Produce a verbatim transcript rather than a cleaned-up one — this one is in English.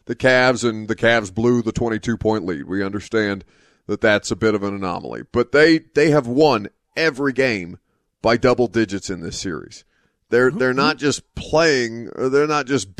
the Cavs and the Cavs blew the twenty-two point lead. We understand that that's a bit of an anomaly. But they, they have won every game by double digits in this series. They're they're not just playing, they're not just